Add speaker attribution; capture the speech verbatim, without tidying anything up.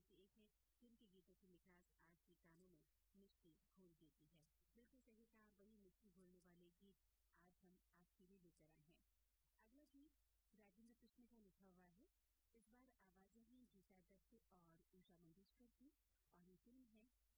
Speaker 1: से एक है जिनके गीतों की मिठास आज के कानों में मिष्टी घोल देती है। बिल्कुल सही कहा, वही मिष्टी घोलने वाले गीत आज हम आपके लिए लेकर आए हैं। अगला गीत राजेंद्र कृष्ण का लिखा हुआ है। इस बार आवाजें हैं गीता दत्त और उषा मंगेशकर की और ये फिल्म है